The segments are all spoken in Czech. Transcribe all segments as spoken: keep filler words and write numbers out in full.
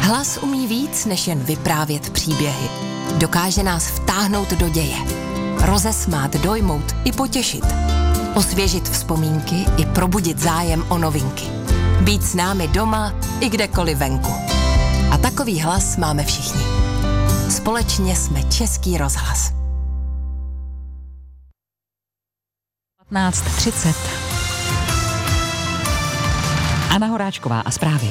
Hlas umí víc, než jen vyprávět příběhy. Dokáže nás vtáhnout do děje. Rozesmát, dojmout i potěšit. Osvěžit vzpomínky i probudit zájem o novinky. Být s námi doma i kdekoliv venku. A takový hlas máme všichni. Společně jsme Český rozhlas. patnáct třicet. Anna Horáčková a zprávy.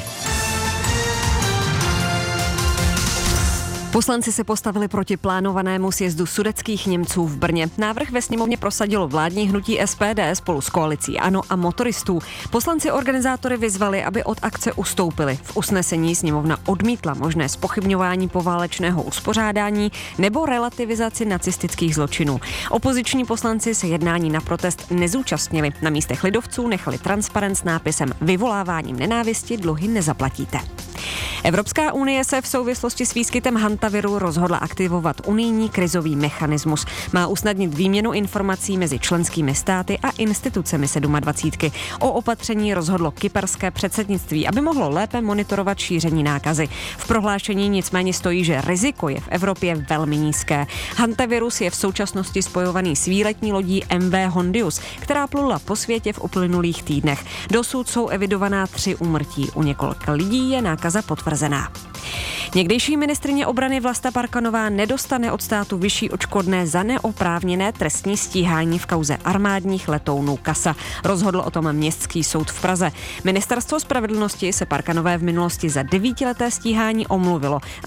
Poslanci se postavili proti plánovanému sjezdu sudetských Němců v Brně. Návrh ve sněmovně prosadilo vládní hnutí S P D spolu s koalicí ANO a motoristů. Poslanci organizátory vyzvali, aby od akce ustoupili. V usnesení sněmovna odmítla možné zpochybňování poválečného uspořádání nebo relativizaci nacistických zločinů. Opoziční poslanci se jednání na protest nezúčastnili. Na místech lidovců nechali transparent s nápisem Vyvoláváním nenávisti dluhy nezaplatíte. Evropská unie se v souvislosti s výskytem hantaviru rozhodla aktivovat unijní krizový mechanismus. Má usnadnit výměnu informací mezi členskými státy a institucemi sedmadvacítky. O opatření rozhodlo kyperské předsednictví, aby mohlo lépe monitorovat šíření nákazy. V prohlášení nicméně stojí, že riziko je v Evropě velmi nízké. Hantavirus je v současnosti spojovaný s výletní lodí M V Hondius, která plula po světě v uplynulých týdnech. Dosud jsou evidovaná tři úmrtí. U několika lidí je nákaza potvrzená. Někdejší ministryně obrany Vlasta Parkanová nedostane od státu vyšší odškodné za neoprávněné trestní stíhání v kauze armádních letounů Casa. Rozhodl o tom Městský soud v Praze. Ministerstvo spravedlnosti se Parkanové v minulosti za devítileté stíhání omluvilo